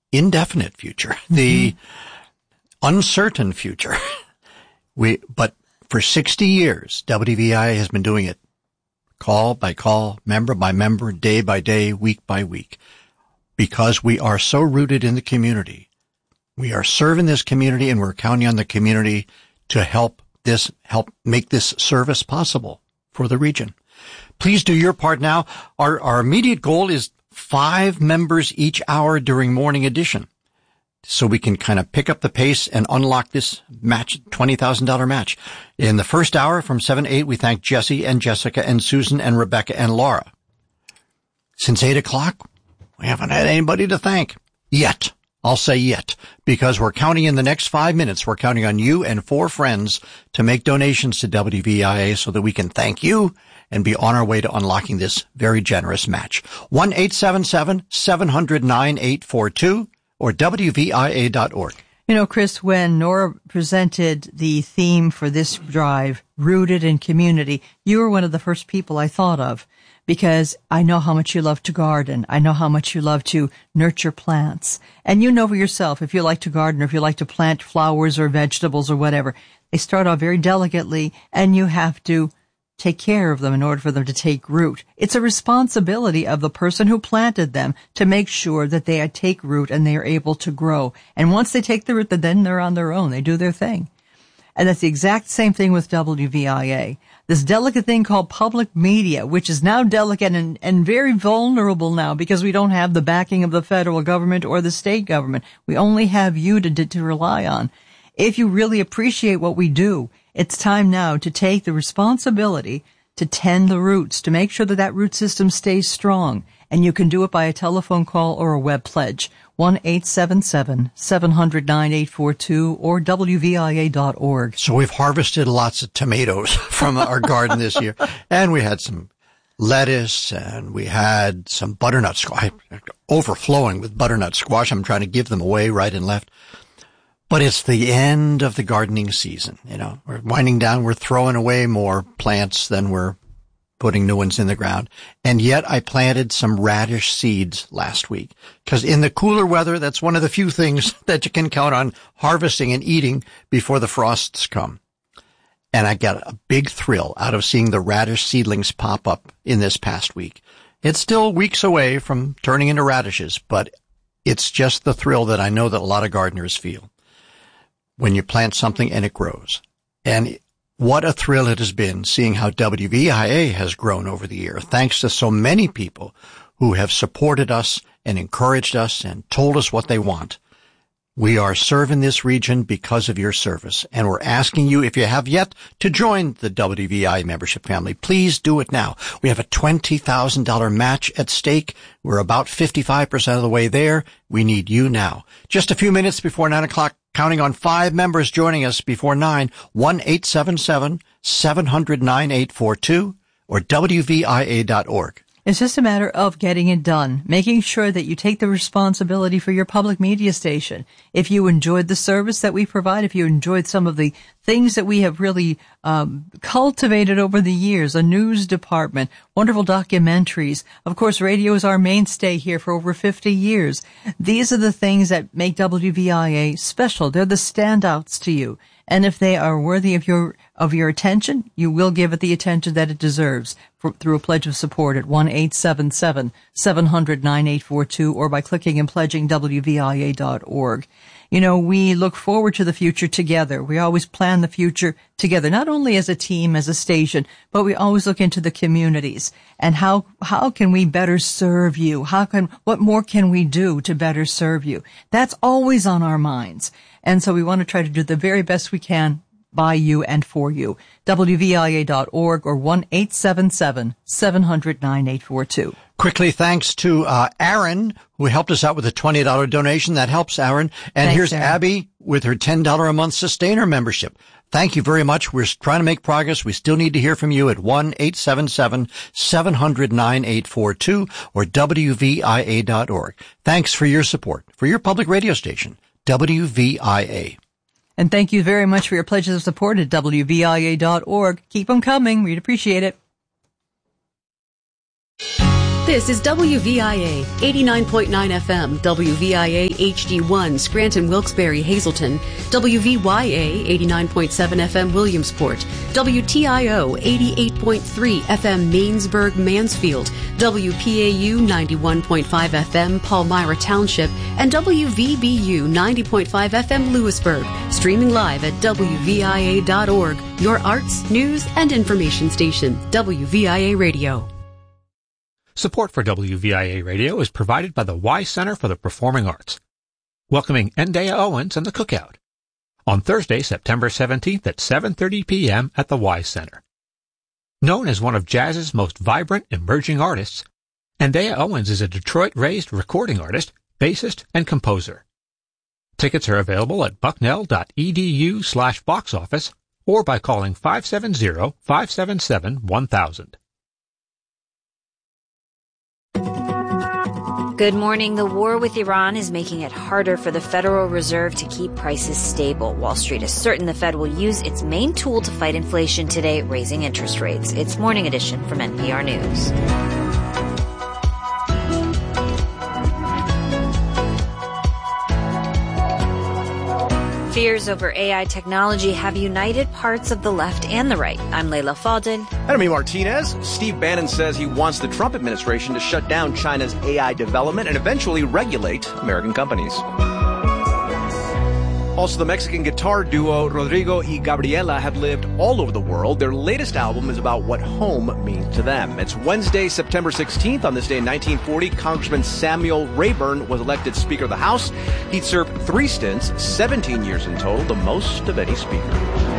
indefinite future, the uncertain future. But for 60 years, WVIA has been doing it call by call, member by member, day by day, week by week, because we are so rooted in the community. We are serving this community, and we're counting on the community to help make this service possible for the region. Please do your part now. Our immediate goal is 5 members each hour during morning edition, so we can kind of pick up the pace and unlock this match, $20,000 match. In the first hour from 7 to 8, we thank Jesse and Jessica and Susan and Rebecca and Laura. Since 8 o'clock, we haven't had anybody to thank yet. I'll say yet, because we're counting in the next 5 minutes. We're counting on you and 4 friends to make donations to WVIA so that we can thank you and be on our way to unlocking this very generous match. 1-877-700-9842 or WVIA.org. You know, Chris, when Nora presented the theme for this drive, Rooted in Community, you were one of the first people I thought of, because I know how much you love to garden. I know how much you love to nurture plants. And you know for yourself, if you like to garden or if you like to plant flowers or vegetables or whatever, they start off very delicately and you have to take care of them in order for them to take root. It's a responsibility of the person who planted them to make sure that they take root and they are able to grow. And once they take the root, then they're on their own. They do their thing. And that's the exact same thing with WVIA. This delicate thing called public media, which is now delicate and very vulnerable now because we don't have the backing of the federal government or the state government. We only have you to rely on. If you really appreciate what we do, it's time now to take the responsibility to tend the roots, to make sure that that root system stays strong. And you can do it by a telephone call or a web pledge. 1-877-700-9842 or WVIA.org. So we've harvested lots of tomatoes from our garden this year. And we had some lettuce and we had some butternut squash, overflowing with butternut squash. I'm trying to give them away right and left. But it's the end of the gardening season. You know, we're winding down. We're throwing away more plants than we're putting new ones in the ground. And yet I planted some radish seeds last week because in the cooler weather, that's one of the few things that you can count on harvesting and eating before the frosts come. And I got a big thrill out of seeing the radish seedlings pop up in this past week. It's still weeks away from turning into radishes, but it's just the thrill that I know that a lot of gardeners feel when you plant something and it grows. And what a thrill it has been seeing how WVIA has grown over the year, thanks to so many people who have supported us and encouraged us and told us what they want. We are serving this region because of your service, and we're asking you, if you have yet to join the WVI membership family, please do it now. We have a $20,000 match at stake. We're about 55% of the way there. We need you now. Just a few minutes before 9 o'clock, counting on 5 members joining us before 9, 1-877-700-9842 or WVIA.org. It's just a matter of getting it done, making sure that you take the responsibility for your public media station. If you enjoyed the service that we provide, if you enjoyed some of the things that we have really cultivated over the years, a news department, wonderful documentaries. Of course, radio is our mainstay here for over 50 years. These are the things that make WVIA special. They're the standouts to you. And if they are worthy of your attention, you will give it the attention that it deserves through a pledge of support at 1-877-700-9842 or by clicking and pledging WVIA.org. You know, we look forward to the future together. We always plan the future together, not only as a team, as a station, but we always look into the communities and how can we better serve you? What more can we do to better serve you? That's always on our minds. And so we want to try to do the very best we can by you and for you. WVIA.org or 1-877-700-9842. Quickly, thanks to Aaron, who helped us out with a $20 donation. That helps, Aaron. And Thanks, here's Aaron. Abby with her $10 a month sustainer membership. Thank you very much. We're trying to make progress. We still need to hear from you at 1-877-700-9842 or WVIA.org. Thanks for your support for your public radio station, WVIA. And thank you very much for your pledges of support at WVIA.org. Keep them coming. We'd appreciate it. This is WVIA 89.9 FM, WVIA HD1, Scranton, Wilkes-Barre, Hazleton, WVYA 89.7 FM, Williamsport, WTIO 88.3 FM, Mainsburg, Mansfield, WPAU 91.5 FM, Palmyra Township, and WVBU 90.5 FM, Lewisburg. Streaming live at WVIA.org, your arts, news, and information station, WVIA Radio. Support for WVIA Radio is provided by the Y Center for the Performing Arts, welcoming Ndaya Owens and the Cookout on Thursday, September 17th at 7:30 p.m. at the Y Center. Known as one of jazz's most vibrant emerging artists, Ndaya Owens is a Detroit-raised recording artist, bassist, and composer. Tickets are available at bucknell.edu/box-office or by calling 570-577-1000. Good morning. The war with Iran is making it harder for the Federal Reserve to keep prices stable. Wall Street is certain the Fed will use its main tool to fight inflation today, raising interest rates. It's Morning Edition from NPR News. Fears over AI technology have united parts of the left and the right. I'm Layla Fadel. And I'm Martinez. Steve Bannon says he wants the Trump administration to shut down China's AI development and eventually regulate American companies. Also, the Mexican guitar duo Rodrigo y Gabriela have lived all over the world. Their latest album is about what home means to them. It's Wednesday, September 16th. On this day in 1940, Congressman Samuel Rayburn was elected Speaker of the House. He'd served 3 stints, 17 years in total, the most of any speaker.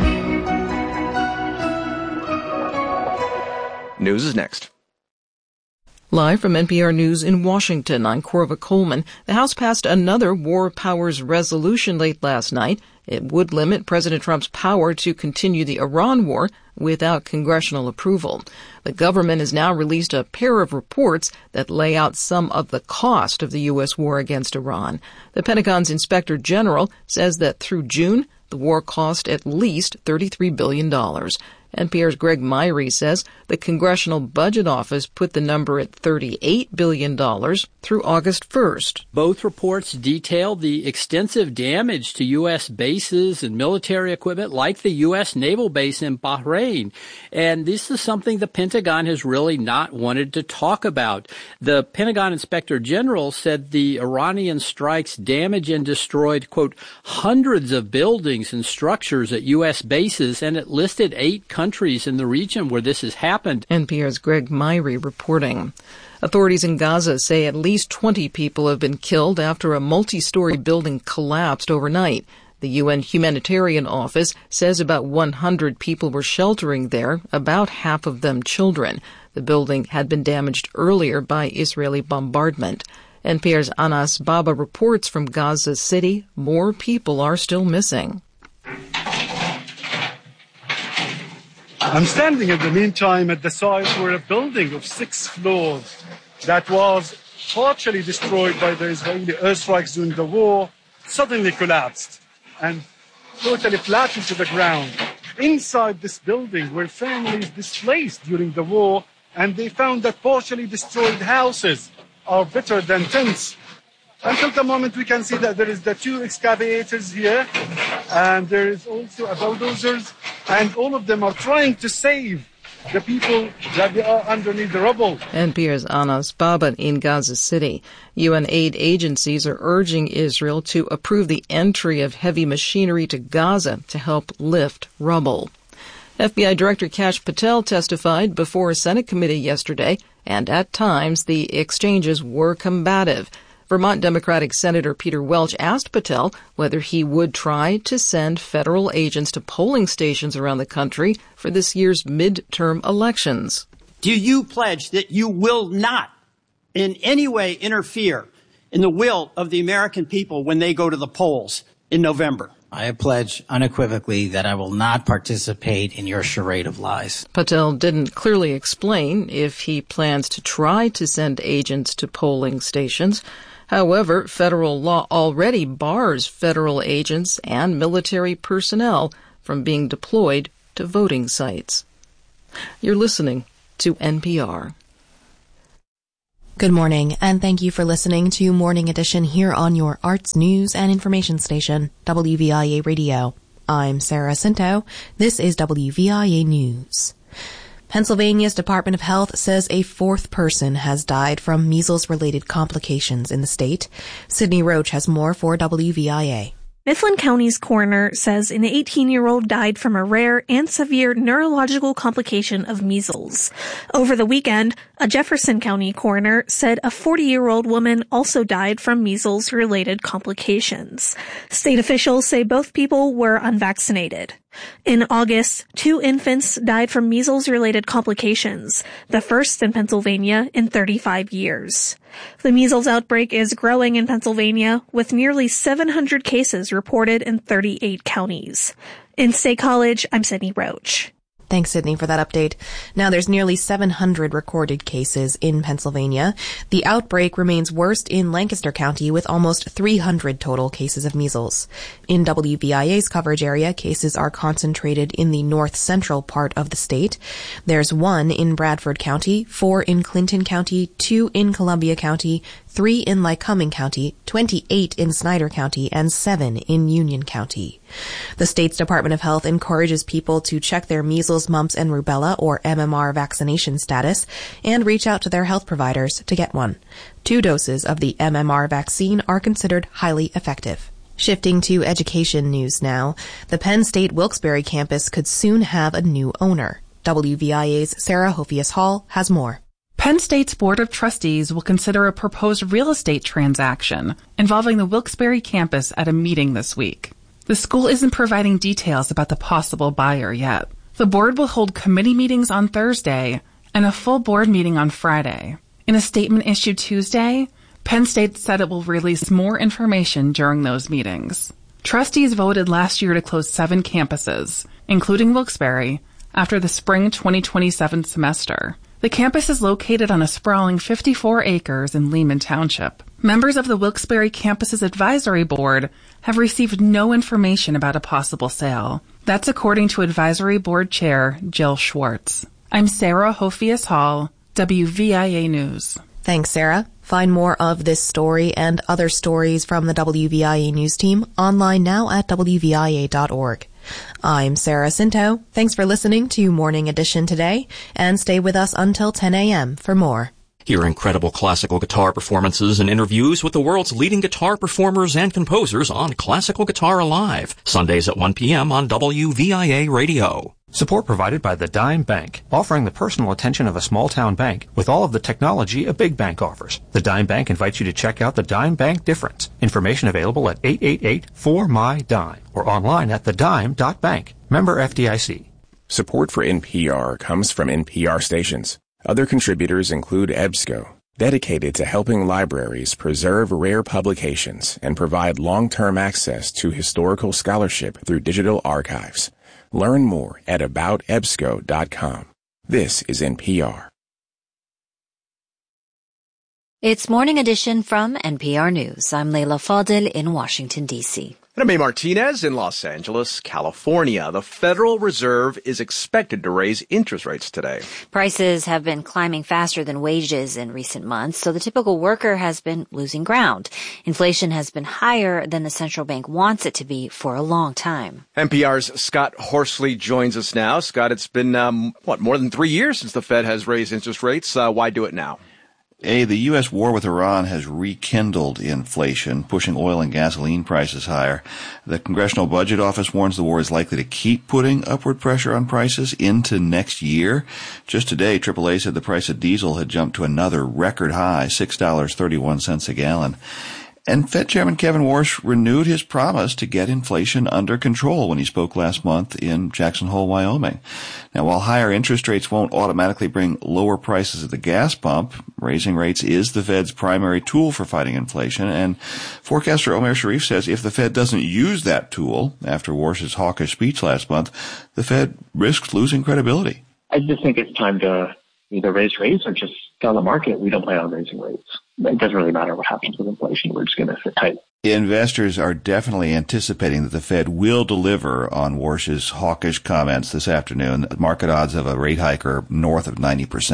News is next. Live from NPR News in Washington, I'm Corva Coleman. The House passed another War Powers resolution late last night. It would limit President Trump's power to continue the Iran war without congressional approval. The government has now released a pair of reports that lay out some of the cost of the U.S. war against Iran. The Pentagon's Inspector General says that through June, the war cost at least $33 billion. NPR's Greg Myrie says the Congressional Budget Office put the number at $38 billion through August 1st. Both reports detail the extensive damage to U.S. bases and military equipment like the U.S. naval base in Bahrain. And this is something the Pentagon has really not wanted to talk about. The Pentagon Inspector General said the Iranian strikes damaged and destroyed, quote, hundreds of buildings and structures at U.S. bases, and it listed 8 countries in the region where this has happened. NPR's Greg Myrie reporting. Authorities in Gaza say at least 20 people have been killed after a multi-story building collapsed overnight. The UN Humanitarian Office says about 100 people were sheltering there, about half of them children. The building had been damaged earlier by Israeli bombardment. NPR's Anas Baba reports from Gaza City, more people are still missing. I'm standing in the meantime at the site where a building of 6 floors that was partially destroyed by the Israeli airstrikes during the war suddenly collapsed and totally flattened to the ground. Inside this building were families displaced during the war, and they found that partially destroyed houses are better than tents. Until the moment we can see that there is the 2 excavators here, and there is also a bulldozers, and all of them are trying to save the people that they are underneath the rubble. NPR's Anas Baba in Gaza City. UN aid agencies are urging Israel to approve the entry of heavy machinery to Gaza to help lift rubble. FBI Director Kash Patel testified before a Senate committee yesterday, and at times the exchanges were combative. Vermont Democratic Senator Peter Welch asked Patel whether he would try to send federal agents to polling stations around the country for this year's midterm elections. Do you pledge that you will not in any way interfere in the will of the American people when they go to the polls in November? I pledge unequivocally that I will not participate in your charade of lies. Patel didn't clearly explain if he plans to try to send agents to polling stations. However, federal law already bars federal agents and military personnel from being deployed to voting sites. You're listening to NPR. Good morning, and thank you for listening to Morning Edition here on your arts, news, and information station, WVIA Radio. I'm Sarah Cinto. This is WVIA News. Pennsylvania's Department of Health says a fourth person has died from measles-related complications in the state. Sydney Roach has more for WVIA. Mifflin County's coroner says an 18-year-old died from a rare and severe neurological complication of measles. Over the weekend, a Jefferson County coroner said a 40-year-old woman also died from measles-related complications. State officials say both people were unvaccinated. In August, 2 infants died from measles-related complications, the first in Pennsylvania in 35 years. The measles outbreak is growing in Pennsylvania, with nearly 700 cases reported in 38 counties. In State College, I'm Sydney Roach. Thanks, Sydney, for that update. Now, there's nearly 700 recorded cases in Pennsylvania. The outbreak remains worst in Lancaster County with almost 300 total cases of measles. In WVIA's coverage area, cases are concentrated in the north-central part of the state. There's 1 in Bradford County, 4 in Clinton County, 2 in Columbia County, 3 in Lycoming County, 28 in Snyder County, and 7 in Union County. The state's Department of Health encourages people to check their measles, mumps, and rubella, or MMR, vaccination status and reach out to their health providers to get one. 2 doses of the MMR vaccine are considered highly effective. Shifting to education news now, the Penn State Wilkes-Barre campus could soon have a new owner. WVIA's Sarah Hofias Hall has more. Penn State's Board of Trustees will consider a proposed real estate transaction involving the Wilkes-Barre campus at a meeting this week. The school isn't providing details about the possible buyer yet. The board will hold committee meetings on Thursday and a full board meeting on Friday. In a statement issued Tuesday, Penn State said it will release more information during those meetings. Trustees voted last year to close 7 campuses, including Wilkes-Barre, after the spring 2027 semester. The campus is located on a sprawling 54 acres in Lehman Township. Members of the Wilkes-Barre campus's advisory board have received no information about a possible sale. That's according to advisory board chair Jill Schwartz. I'm Sarah Hofias Hall, WVIA News. Thanks, Sarah. Find more of this story and other stories from the WVIA News team online now at WVIA.org. I'm Sarah Cinto. Thanks for listening to Morning Edition today, and stay with us until 10 a.m. for more. Hear incredible classical guitar performances and interviews with the world's leading guitar performers and composers on Classical Guitar Alive, Sundays at 1 p.m. on WVIA Radio. Support provided by the Dime Bank, offering the personal attention of a small-town bank with all of the technology a big bank offers. The Dime Bank invites you to check out the Dime Bank difference. Information available at 888-4MY-DIME or online at thedime.bank. Member FDIC. Support for NPR comes from NPR stations. Other contributors include EBSCO, dedicated to helping libraries preserve rare publications and provide long-term access to historical scholarship through digital archives. Learn more at aboutebsco.com. This is NPR. It's Morning Edition from NPR News. I'm Leila Fadel in Washington, D.C. And I'm May Martinez in Los Angeles, California. The Federal Reserve is expected to raise interest rates today. Prices have been climbing faster than wages in recent months, so the typical worker has been losing ground. Inflation has been higher than the central bank wants it to be for a long time. NPR's Scott Horsley joins us now. Scott, it's been, more than 3 years since the Fed has raised interest rates. Why do it now? The U.S. war with Iran has rekindled inflation, pushing oil and gasoline prices higher. The Congressional Budget Office warns the war is likely to keep putting upward pressure on prices into next year. Just today, AAA said the price of diesel had jumped to another record high, $6.31 a gallon. And Fed Chairman Kevin Warsh renewed his promise to get inflation under control when he spoke last month in Jackson Hole, Wyoming. Now, while higher interest rates won't automatically bring lower prices at the gas pump, raising rates is the Fed's primary tool for fighting inflation. And forecaster Omer Sharif says if the Fed doesn't use that tool after Warsh's hawkish speech last month, the Fed risks losing credibility. I just think it's time to either raise rates or just tell the market we don't plan on raising rates. It doesn't really matter what happens with inflation. We're just going to sit tight. Investors are definitely anticipating that the Fed will deliver on Warsh's hawkish comments this afternoon. Market odds of a rate hike are north of 90%.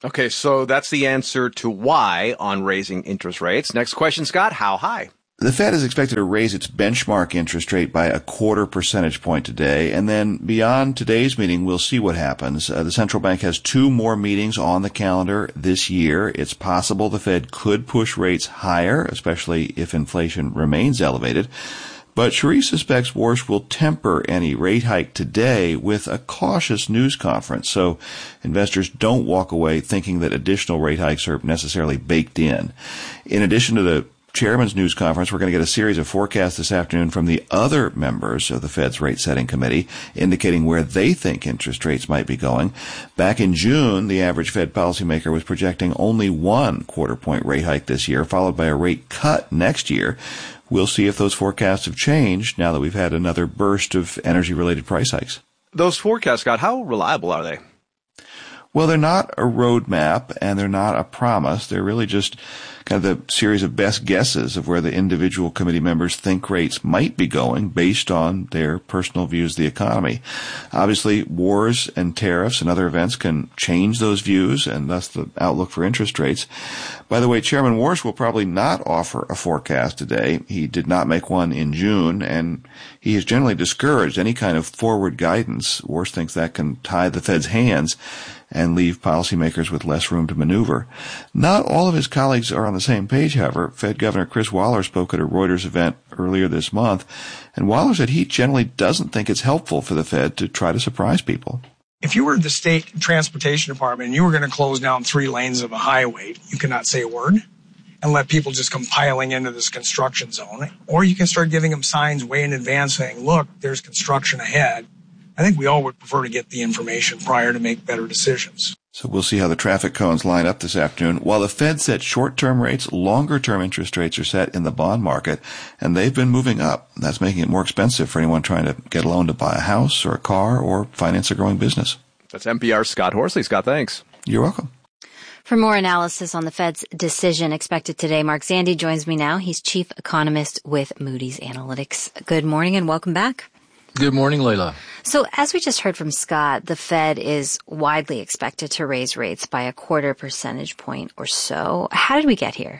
Okay, so that's the answer to why on raising interest rates. Next question, Scott, how high? The Fed is expected to raise its benchmark interest rate by 0.25 percentage point today, and then beyond today's meeting, we'll see what happens. The central bank has 2 more meetings on the calendar this year. It's possible the Fed could push rates higher, especially if inflation remains elevated. But Cherie suspects Warsh will temper any rate hike today with a cautious news conference, so investors don't walk away thinking that additional rate hikes are necessarily baked in. In addition to the Chairman's news conference, we're going to get a series of forecasts this afternoon from the other members of the Fed's rate-setting committee, indicating where they think interest rates might be going. Back in June, the average Fed policymaker was projecting only 1 quarter-point rate hike this year, followed by a rate cut next year. We'll see if those forecasts have changed now that we've had another burst of energy-related price hikes. Those forecasts, Scott, how reliable are they? Well, they're not a roadmap and they're not a promise. They're really just kind of the series of best guesses of where the individual committee members think rates might be going based on their personal views of the economy. Obviously, wars and tariffs and other events can change those views and thus the outlook for interest rates. By the way, Chairman Warsh will probably not offer a forecast today. He did not make one in June, and he has generally discouraged any kind of forward guidance. Warsh thinks that can tie the Fed's hands and leave policymakers with less room to maneuver. Not all of his colleagues are on the same page, however. Fed Governor Chris Waller spoke at a Reuters event earlier this month, and Waller said he generally doesn't think it's helpful for the Fed to try to surprise people. If you were the state transportation department and you were going to close down 3 lanes of a highway, you cannot say a word and let people just come piling into this construction zone. Or you can start giving them signs way in advance saying, look, there's construction ahead. I think we all would prefer to get the information prior to make better decisions. So we'll see how the traffic cones line up this afternoon. While the Fed set short-term rates, longer-term interest rates are set in the bond market, and they've been moving up. That's making it more expensive for anyone trying to get a loan to buy a house or a car or finance a growing business. That's NPR's Scott Horsley. Scott, thanks. You're welcome. For more analysis on the Fed's decision expected today, Mark Zandi joins me now. He's chief economist with Moody's Analytics. Good morning and welcome back. Good morning, Layla. So as we just heard from Scott, the Fed is widely expected to raise rates by 0.25 percentage point or so. How did we get here?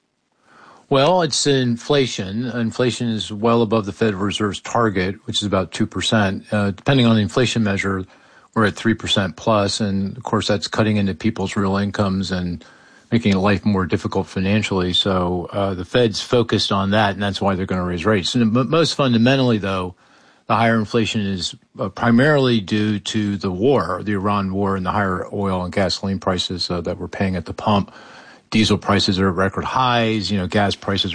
Well, it's inflation. Inflation is well above the Federal Reserve's target, which is about 2%. Depending on the inflation measure, we're at 3% plus. And of course, that's cutting into people's real incomes and making life more difficult financially. So the Fed's focused on that, and that's why they're going to raise rates. And most fundamentally, though, the higher inflation is primarily due to the war, the Iran war, and the higher oil and gasoline prices that we're paying at the pump. Diesel prices are at record highs. Gas prices are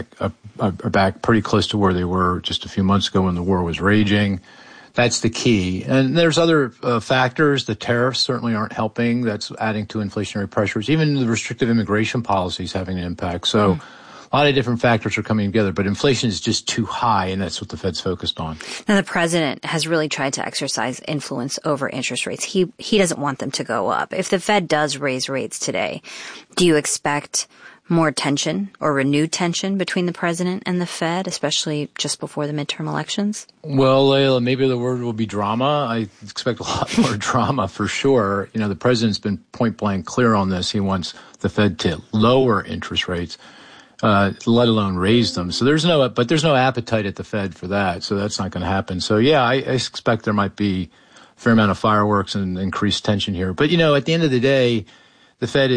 back pretty close to where they were just a few months ago when the war was raging. That's the key. And there's other factors. The tariffs certainly aren't helping. That's adding to inflationary pressures. Even the restrictive immigration policy is having an impact. So a lot of different factors are coming together, but inflation is just too high, and that's what the Fed's focused on. Now, the president has really tried to exercise influence over interest rates. He doesn't want them to go up. If the Fed does raise rates today, do you expect more tension or renewed tension between the president and the Fed, especially just before the midterm elections? Well, Layla, maybe the word will be drama. I expect a lot more drama for sure. The president's been point blank clear on this. He wants the Fed to lower interest rates, let alone raise them. So there's no appetite at the Fed for that. So that's not going to happen. So yeah, I expect there might be a fair amount of fireworks and increased tension here. But at the end of the day, the Fed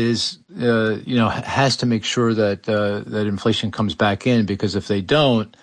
has to make sure that inflation comes back in, because if they don't,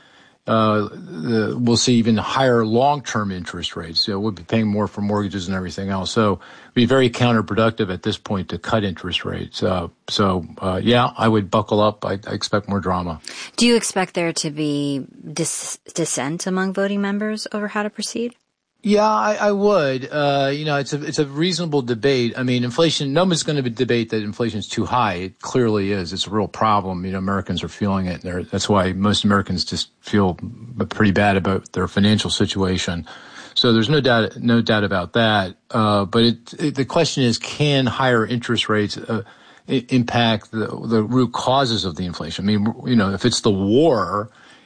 we'll see even higher long-term interest rates. We'll be paying more for mortgages and everything else. So it'd be very counterproductive at this point to cut interest rates. Yeah, I would buckle up. I expect more drama. Do you expect there to be dissent among voting members over how to proceed? Yeah, I would. It's a reasonable debate. I mean, inflation, no one's going to debate that inflation is too high. It clearly is. It's a real problem. Americans are feeling it. That's why most Americans just feel pretty bad about their financial situation. So there's no doubt about that. But the question is, can higher interest rates impact the root causes of the inflation? I mean, if it's the war,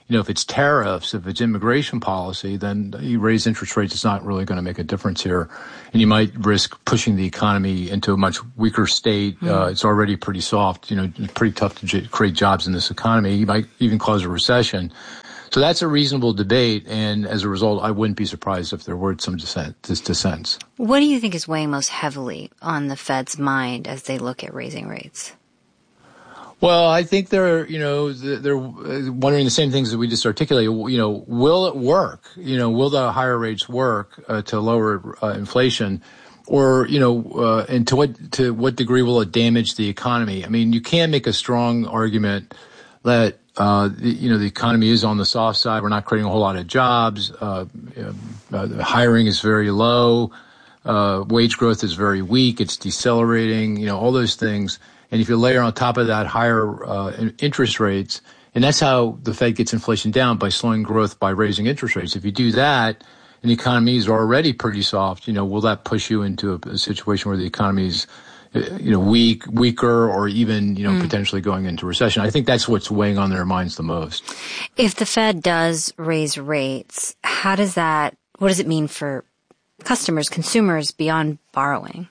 if it's tariffs, if it's immigration policy, then you raise interest rates. It's not really going to make a difference here. And you might risk pushing the economy into a much weaker state. It's already pretty soft. It's pretty tough to create jobs in this economy. You might even cause a recession. So that's a reasonable debate. And as a result, I wouldn't be surprised if there were some dissents. What do you think is weighing most heavily on the Fed's mind as they look at raising rates? Well, I think they're wondering the same things that we just articulated. Will it work? Will the higher rates work to lower inflation, or and to what degree will it damage the economy? I mean, you can make a strong argument that the economy is on the soft side. We're not creating a whole lot of jobs. Hiring is very low. Wage growth is very weak. It's decelerating. All those things. And if you layer on top of that higher interest rates, and that's how the Fed gets inflation down, by slowing growth by raising interest rates. If you do that, and the economy is already pretty soft, will that push you into a situation where the economy is, weaker, or even, potentially going into recession? I think that's what's weighing on their minds the most. If the Fed does raise rates, what does it mean for customers, consumers beyond borrowing?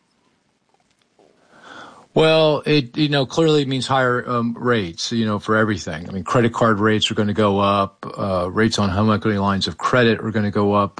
Well, it clearly means higher rates, for everything. I mean, credit card rates are going to go up. Rates on home equity lines of credit are going to go up.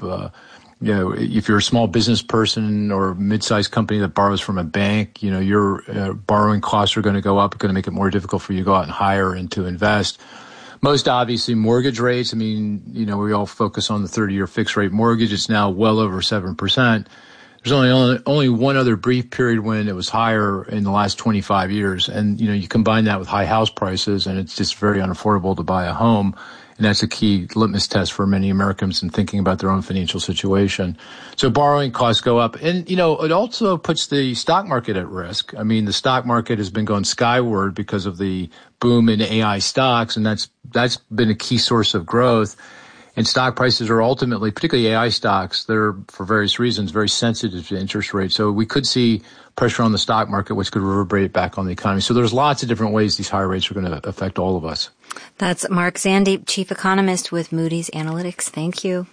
If you're a small business person or a mid-sized company that borrows from a bank, your borrowing costs are going to go up. It's going to make it more difficult for you to go out and hire and to invest. Most obviously, mortgage rates. I mean, we all focus on the 30-year fixed rate mortgage. It's now well over 7%. There's only one other brief period when it was higher in the last 25 years. And, you combine that with high house prices, and it's just very unaffordable to buy a home. And that's a key litmus test for many Americans in thinking about their own financial situation. So borrowing costs go up. And, it also puts the stock market at risk. I mean, the stock market has been going skyward because of the boom in AI stocks, and that's been a key source of growth. And stock prices are ultimately, particularly AI stocks, they're, for various reasons, very sensitive to interest rates. So we could see pressure on the stock market, which could reverberate back on the economy. So there's lots of different ways these higher rates are going to affect all of us. That's Mark Zandi, Chief Economist with Moody's Analytics. Thank you.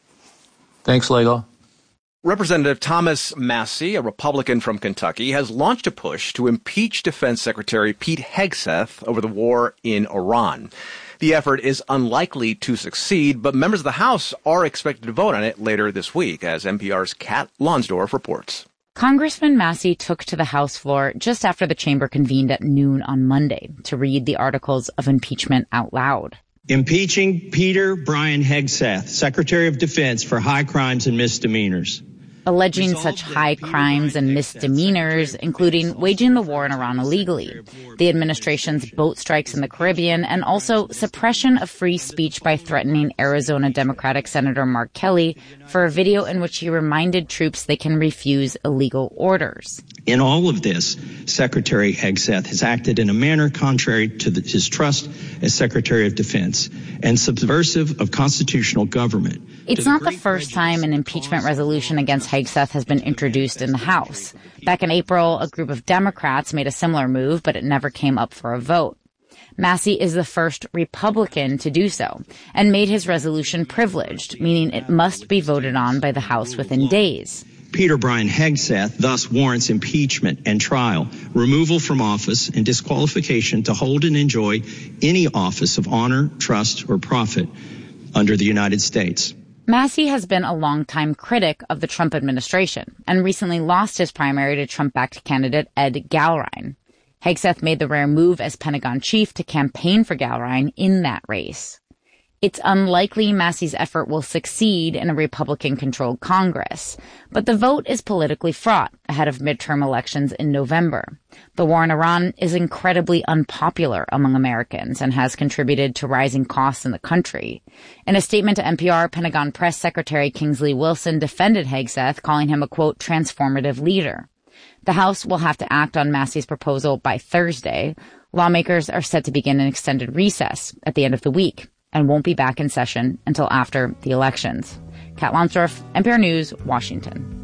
Thanks, Leila. Representative Thomas Massie, a Republican from Kentucky, has launched a push to impeach Defense Secretary Pete Hegseth over the war in Iran. The effort is unlikely to succeed, but members of the House are expected to vote on it later this week, as NPR's Kat Lonsdorf reports. Congressman Massie took to the House floor just after the chamber convened at noon on Monday to read the articles of impeachment out loud. Impeaching Peter Brian Hegseth, Secretary of Defense, for high crimes and misdemeanors. Alleging such high crimes and misdemeanors, including waging the war in Iran illegally, the administration's boat strikes in the Caribbean, and also suppression of free speech by threatening Arizona Democratic Senator Mark Kelly for a video in which he reminded troops they can refuse illegal orders. In all of this, Secretary Hegseth has acted in a manner contrary to his trust as Secretary of Defense and subversive of constitutional government. It's not the first time an impeachment resolution against Hegseth has been introduced in the House. Back in April, a group of Democrats made a similar move, but it never came up for a vote. Massie is the first Republican to do so and made his resolution privileged, meaning it must be voted on by the House within days. Peter Brian Hegseth thus warrants impeachment and trial, removal from office, and disqualification to hold and enjoy any office of honor, trust, or profit under the United States. Massie has been a longtime critic of the Trump administration and recently lost his primary to Trump-backed candidate Ed Gallrein. Hegseth made the rare move as Pentagon chief to campaign for Gallrein in that race. It's unlikely Massie's effort will succeed in a Republican-controlled Congress, but the vote is politically fraught ahead of midterm elections in November. The war in Iran is incredibly unpopular among Americans and has contributed to rising costs in the country. In a statement to NPR, Pentagon Press Secretary Kingsley Wilson defended Hegseth, calling him a, quote, transformative leader. The House will have to act on Massie's proposal by Thursday. Lawmakers are set to begin an extended recess at the end of the week and won't be back in session until after the elections. Kat Lonsdorf, NPR News, Washington.